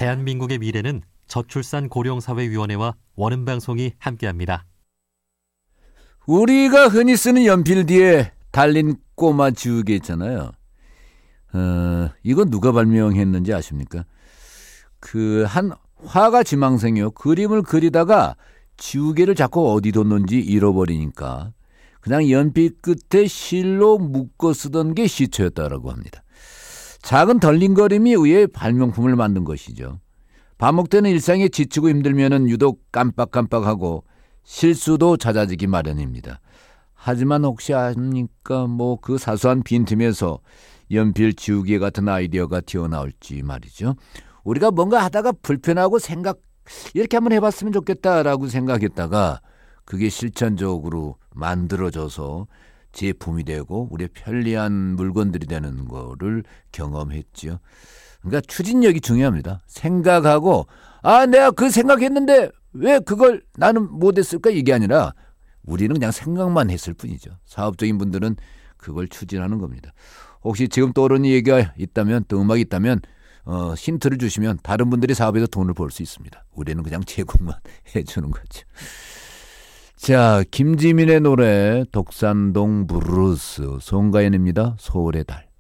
대한민국의 미래는 저출산 고령사회위원회와 원음방송이 함께합니다. 우리가 흔히 쓰는 연필 뒤에 달린 꼬마 지우개 있잖아요. 이건 누가 발명했는지 아십니까? 한 화가 지망생이요. 그림을 그리다가 지우개를 자꾸 어디 뒀는지 잃어버리니까 그냥 연필 끝에 실로 묶어 쓰던 게 시초였다고 합니다. 작은 덜림거림이 의외의 발명품을 만든 것이죠. 반복되는 일상에 지치고 힘들면 유독 깜빡깜빡하고 실수도 잦아지기 마련입니다. 하지만 혹시 아십니까? 그 사소한 빈틈에서 연필 지우개 같은 아이디어가 튀어나올지 말이죠. 우리가 뭔가 하다가 불편하고 이렇게 한번 해봤으면 좋겠다라고 생각했다가 그게 실천적으로 만들어져서 제품이 되고 우리의 편리한 물건들이 되는 거를 경험했죠. 그러니까 추진력이 중요합니다. 생각하고 내가 그 생각했는데 왜 그걸 나는 못했을까 이게 아니라 우리는 그냥 생각만 했을 뿐이죠. 사업적인 분들은 그걸 추진하는 겁니다. 혹시 지금 떠오르는 얘기가 있다면 또 음악이 있다면 힌트를 주시면 다른 분들이 사업에서 돈을 벌 수 있습니다. 우리는 그냥 제공만 해주는 거죠. 자, 김지민의 노래 독산동 브루스, 송가인입니다. 서울의 달.